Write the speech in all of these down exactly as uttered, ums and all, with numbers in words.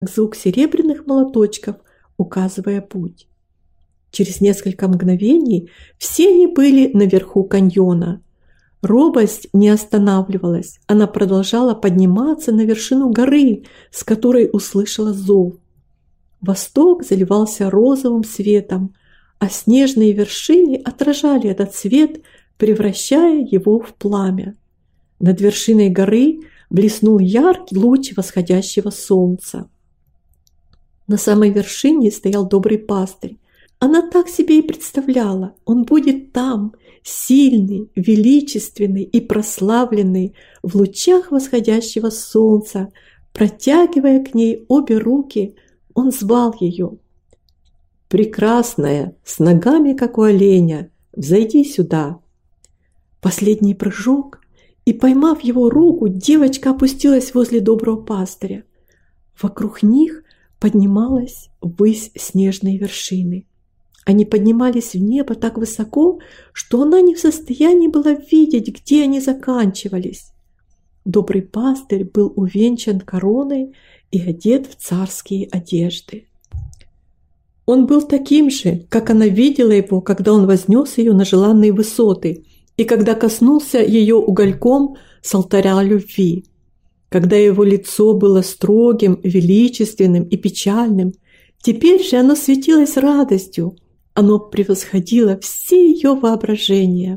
звук серебряных молоточков, указывая путь. Через несколько мгновений все они были наверху каньона. Робость не останавливалась, она продолжала подниматься на вершину горы, с которой услышала зов. Восток заливался розовым светом, а снежные вершины отражали этот свет, превращая его в пламя. Над вершиной горы блеснул яркий луч восходящего солнца. На самой вершине стоял добрый пастырь. Она так себе и представляла, он будет там, сильный, величественный и прославленный, в лучах восходящего солнца, протягивая к ней обе руки, он звал ее. «Прекрасная, с ногами, как у оленя, взойди сюда!» Последний прыжок, и, поймав его руку, девочка опустилась возле доброго пастыря. Вокруг них поднималась ввысь снежные вершины. Они поднимались в небо так высоко, что она не в состоянии была видеть, где они заканчивались. Добрый пастырь был увенчан короной и одет в царские одежды. Он был таким же, как она видела его, когда он вознес ее на желанные высоты и когда коснулся ее угольком с алтаря любви. Когда его лицо было строгим, величественным и печальным, теперь же оно светилось радостью, оно превосходило все ее воображения.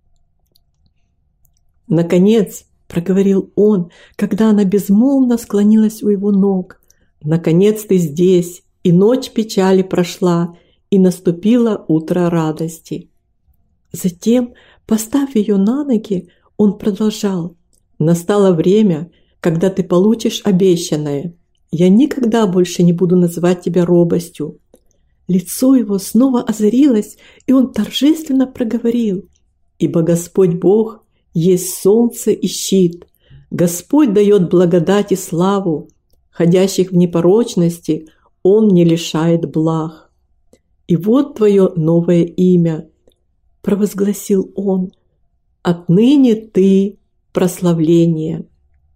«Наконец!» – проговорил он, когда она безмолвно склонилась у его ног. «Наконец ты здесь, и ночь печали прошла, и наступило утро радости». Затем, поставив ее на ноги, он продолжал. «Настало время, когда ты получишь обещанное. Я никогда больше не буду называть тебя робостью». Лицо его снова озарилось, и он торжественно проговорил: «Ибо Господь Бог есть солнце и щит. Господь дает благодать и славу. Ходящих в непорочности Он не лишает благ. И вот твое новое имя», – провозгласил он, – «отныне ты прославление».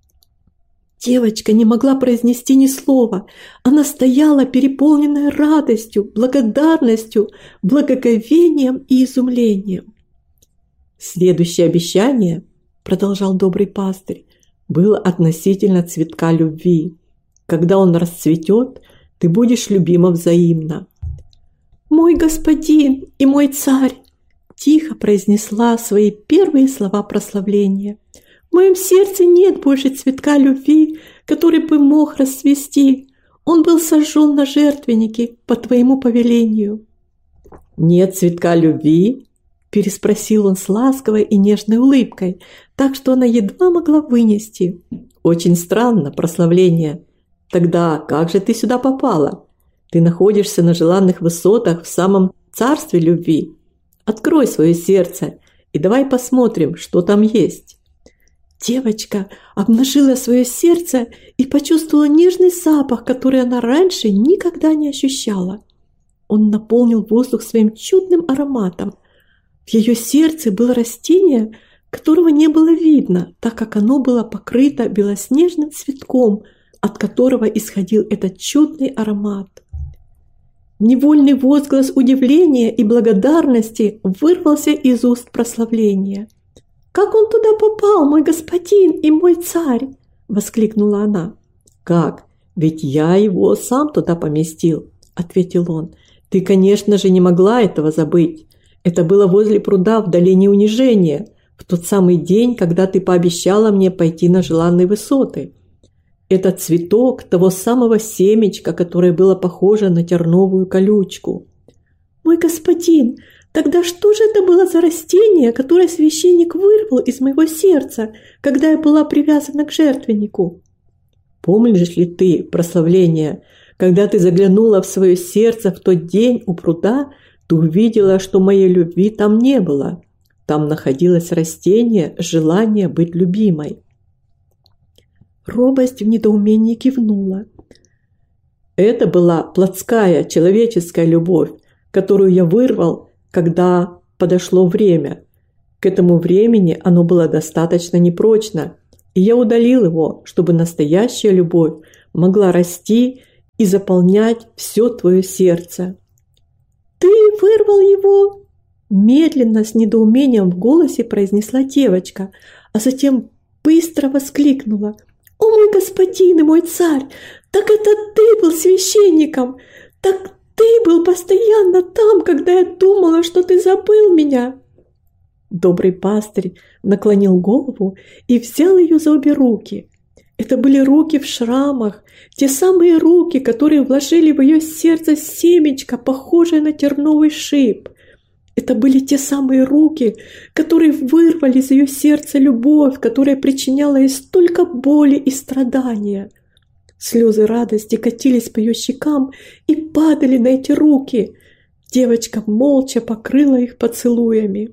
Девочка не могла произнести ни слова. Она стояла, переполненная радостью, благодарностью, благоговением и изумлением. «Следующее обещание, – продолжал добрый пастырь, – было относительно цветка любви. Когда он расцветет, ты будешь любима взаимно». «Мой господин и мой царь!» – тихо произнесла свои первые слова прославления. «В моем сердце нет больше цветка любви, который бы мог расцвести. Он был сожжен на жертвеннике по твоему повелению». «Нет цветка любви?» – переспросил он с ласковой и нежной улыбкой, так что она едва могла вынести. «Очень странно, прославление. Тогда как же ты сюда попала? Ты находишься на желанных высотах в самом царстве любви. Открой свое сердце и давай посмотрим, что там есть». Девочка обнажила свое сердце и почувствовала нежный запах, который она раньше никогда не ощущала. Он наполнил воздух своим чудным ароматом. В ее сердце было растение, которого не было видно, так как оно было покрыто белоснежным цветком, от которого исходил этот чудный аромат. Невольный возглас удивления и благодарности вырвался из уст прославления. «Как он туда попал, мой господин и мой царь?» – воскликнула она. «Как? Ведь я его сам туда поместил», – ответил он. «Ты, конечно же, не могла этого забыть. Это было возле пруда в долине унижения, в тот самый день, когда ты пообещала мне пойти на желанные высоты. Это цветок того самого семечка, которое было похоже на терновую колючку». «Мой господин, тогда что же это было за растение, которое священник вырвал из моего сердца, когда я была привязана к жертвеннику?» «Помнишь ли ты, прославление, когда ты заглянула в свое сердце в тот день у пруда, ты увидела, что моей любви там не было. Там находилось растение желания быть любимой». Робость в недоумении кивнула. «Это была плотская, человеческая любовь, которую я вырвал, когда подошло время. К этому времени оно было достаточно непрочно, и я удалил его, чтобы настоящая любовь могла расти и заполнять все твое сердце. «Ты вырвал его?» Медленно, с недоумением в голосе произнесла девочка, а затем быстро воскликнула: «О мой господин и мой царь! Так это ты был священником! Так ты был постоянно там, когда я думала, что ты забыл меня!» Добрый пастырь наклонил голову и взял ее за обе руки. Это были руки в шрамах, те самые руки, которые вложили в ее сердце семечко, похожее на терновый шип. Это были те самые руки, которые вырвали из ее сердца любовь, которая причиняла ей столько боли и страдания. Слезы радости катились по ее щекам и падали на эти руки. Девочка молча покрыла их поцелуями.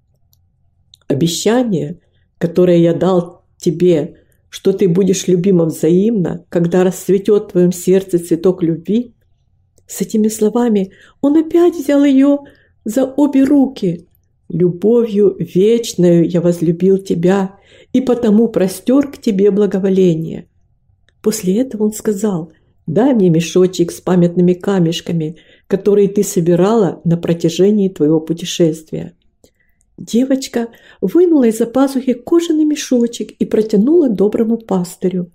«Обещание, которое я дал тебе, что ты будешь любима взаимно, когда расцветет в твоем сердце цветок любви». С этими словами он опять взял ее за обе руки. «Любовью вечною я возлюбил тебя, и потому простер к тебе благоволение». После этого он сказал: «Дай мне мешочек с памятными камешками, которые ты собирала на протяжении твоего путешествия». Девочка вынула из-за пазухи кожаный мешочек и протянула доброму пастырю.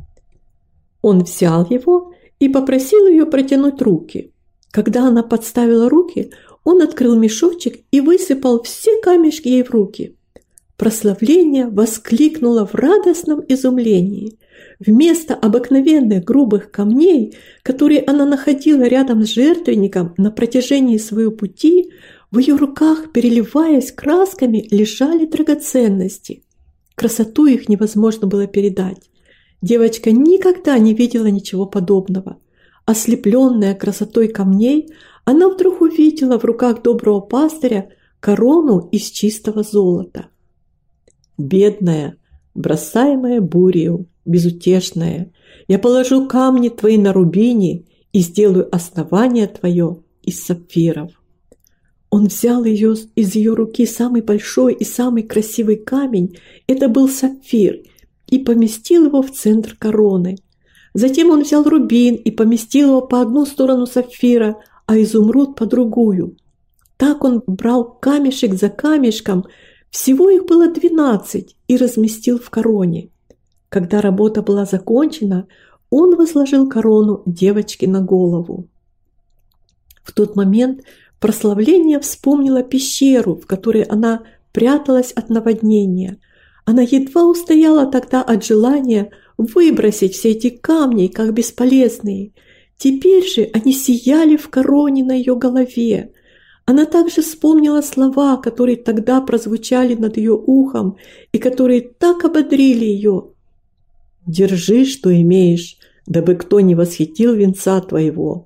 Он взял его и попросил ее протянуть руки. Когда она подставила руки, он открыл мешочек и высыпал все камешки ей в руки. Прославление воскликнуло в радостном изумлении. Вместо обыкновенных грубых камней, которые она находила рядом с жертвенником на протяжении своего пути, в ее руках, переливаясь красками, лежали драгоценности. Красоту их невозможно было передать. Девочка никогда не видела ничего подобного. Ослепленная красотой камней, она вдруг увидела в руках доброго пастыря корону из чистого золота. «Бедная, бросаемая бурею, безутешная, я положу камни твои на рубине и сделаю основание твое из сапфиров». Он взял ее, из ее руки самый большой и самый красивый камень, это был сапфир, и поместил его в центр короны. Затем он взял рубин и поместил его по одну сторону сапфира, а изумруд по другую. Так он брал камешек за камешком, всего их было двенадцать, и разместил в короне. Когда работа была закончена, он возложил корону девочке на голову. В тот момент прославление вспомнила пещеру, в которой она пряталась от наводнения. Она едва устояла тогда от желания выбросить все эти камни, как бесполезные. Теперь же они сияли в короне на ее голове. Она также вспомнила слова, которые тогда прозвучали над ее ухом и которые так ободрили ее. «Держи, что имеешь, дабы кто не восхитил венца твоего».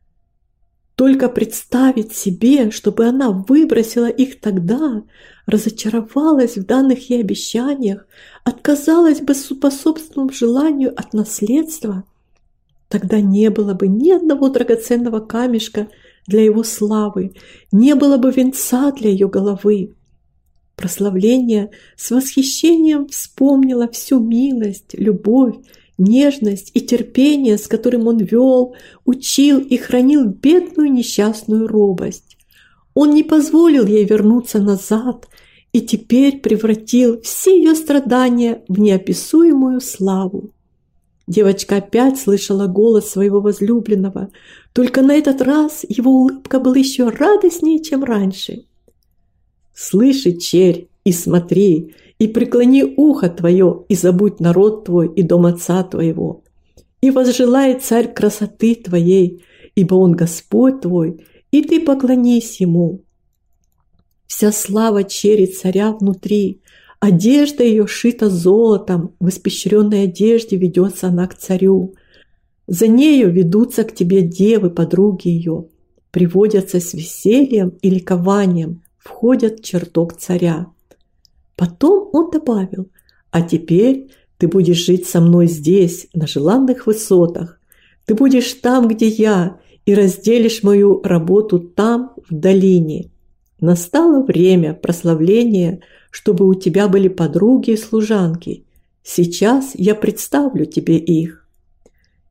Только представить себе, чтобы она выбросила их тогда, разочаровалась в данных ей обещаниях, отказалась бы по собственному желанию от наследства, тогда не было бы ни одного драгоценного камешка для его славы, не было бы венца для ее головы. Прославление с восхищением вспомнила всю милость, любовь, нежность и терпение, с которым он вел, учил и хранил бедную несчастную робость. Он не позволил ей вернуться назад и теперь превратил все ее страдания в неописуемую славу. Девочка опять слышала голос своего возлюбленного, только на этот раз его улыбка была еще радостнее, чем раньше. «Слыши, черь, и смотри, и преклони ухо твое, и забудь народ твой и дом отца твоего. И возжелает царь красоты твоей, ибо он Господь твой, и ты поклонись ему». Вся слава чери царя внутри, одежда ее шита золотом, в испещренной одежде ведется она к царю. За нею ведутся к тебе девы, подруги ее, приводятся с весельем и ликованием, входят в чертог царя. Потом он добавил: «А теперь ты будешь жить со мной здесь, на желанных высотах. Ты будешь там, где я, и разделишь мою работу там, в долине. Настало время прославления, чтобы у тебя были подруги и служанки. Сейчас я представлю тебе их».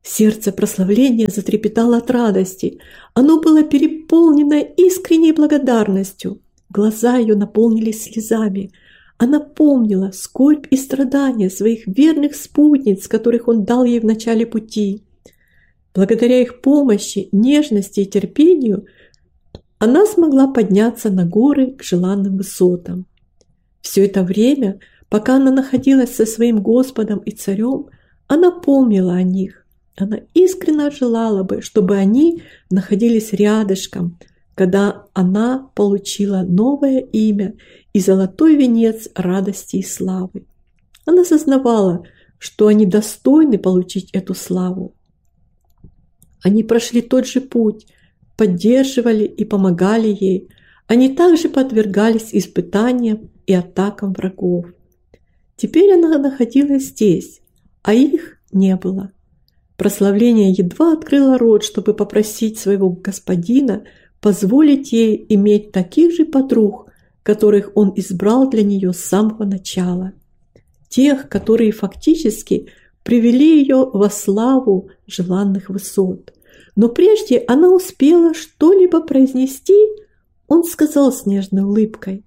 Сердце прославления затрепетало от радости. Оно было переполнено искренней благодарностью. Глаза ее наполнились слезами. Она помнила скорбь и страдания своих верных спутниц, которых он дал ей в начале пути. Благодаря их помощи, нежности и терпению она смогла подняться на горы к желанным высотам. Все это время, пока она находилась со своим Господом и Царем, она помнила о них. Она искренне желала бы, чтобы они находились рядышком, когда она получила новое имя и золотой венец радости и славы. Она сознавала, что они достойны получить эту славу. Они прошли тот же путь, поддерживали и помогали ей. Они также подвергались испытаниям и атакам врагов. Теперь она находилась здесь, а их не было. Прославление едва открыла рот, чтобы попросить своего господина позволить ей иметь таких же подруг, которых он избрал для нее с самого начала. Тех, которые фактически привели ее во славу желанных высот. Но прежде она успела что-либо произнести, он сказал с нежной улыбкой: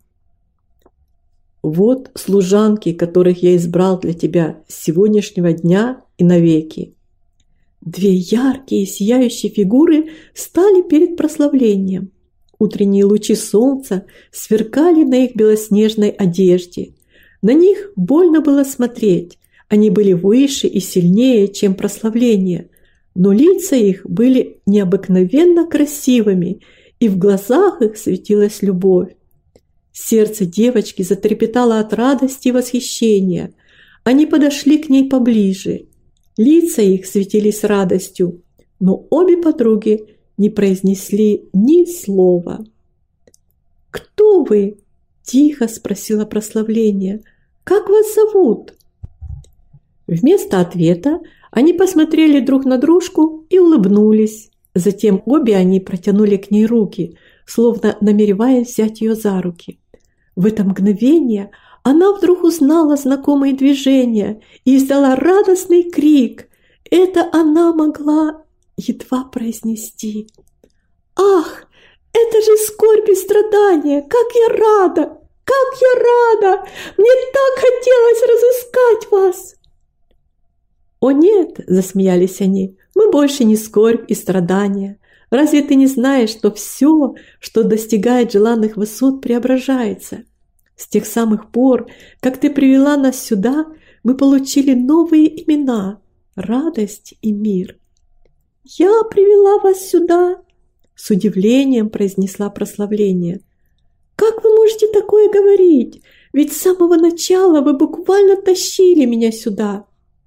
«Вот служанки, которых я избрал для тебя с сегодняшнего дня и навеки». Две яркие сияющие фигуры стали перед прославлением. Утренние лучи солнца сверкали на их белоснежной одежде. На них больно было смотреть. Они были выше и сильнее, чем прославление, но лица их были необыкновенно красивыми, и в глазах их светилась любовь. Сердце девочки затрепетало от радости и восхищения. Они подошли к ней поближе. Лица их светились радостью, но обе подруги не произнесли ни слова. «Кто вы?» – тихо спросила прославление. «Как вас зовут?» Вместо ответа они посмотрели друг на дружку и улыбнулись. Затем обе они протянули к ней руки, словно намереваясь взять ее за руки. В это мгновение она вдруг узнала знакомые движения и издала радостный крик. Это она могла едва произнести. «Ах, это же скорбь и страдания! Как я рада! Как я рада! Мне так хотелось разыскать вас!» «О нет!» – засмеялись они. «Мы больше не скорбь и страдания. Разве ты не знаешь, что все, что достигает желанных высот, преображается? С тех самых пор, как ты привела нас сюда, мы получили новые имена – радость и мир». «Я привела вас сюда?» – с удивлением произнесла прославление. «Как вы можете такое говорить? Ведь с самого начала вы буквально тащили меня сюда».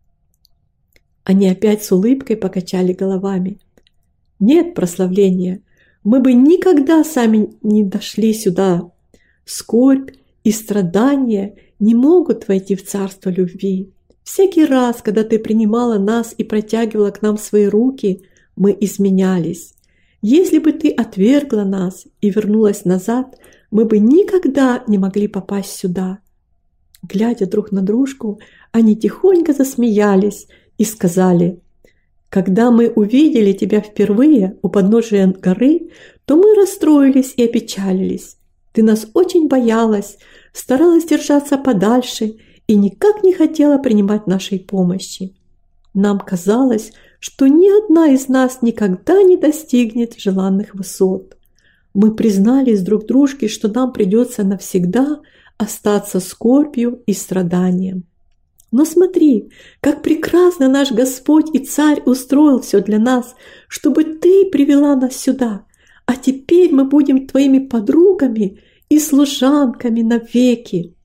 Они опять с улыбкой покачали головами. «Нет, прославление, мы бы никогда сами не дошли сюда. Скорбь и страдания не могут войти в царство любви. Всякий раз, когда ты принимала нас и протягивала к нам свои руки, мы изменялись. Если бы ты отвергла нас и вернулась назад, мы бы никогда не могли попасть сюда». Глядя друг на дружку, они тихонько засмеялись и сказали: «Когда мы увидели тебя впервые у подножия горы, то мы расстроились и опечалились. Ты нас очень боялась, старалась держаться подальше и никак не хотела принимать нашей помощи. Нам казалось, что ни одна из нас никогда не достигнет желанных высот. Мы признались друг дружке, что нам придется навсегда остаться скорбью и страданием. Но смотри, как прекрасно наш Господь и Царь устроил все для нас, чтобы ты привела нас сюда, а теперь мы будем твоими подругами и служанками навеки».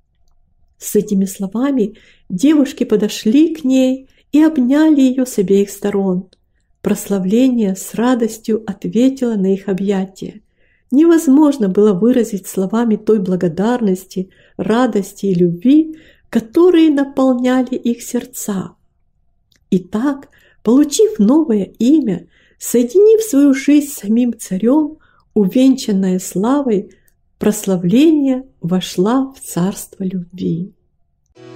С этими словами девушки подошли к ней и обняли ее с обеих сторон. Прославление с радостью ответило на их объятия. Невозможно было выразить словами той благодарности, радости и любви, которые наполняли их сердца. Итак, получив новое имя, соединив свою жизнь с самим царем, увенчанная славой, прославление вошла в царство любви.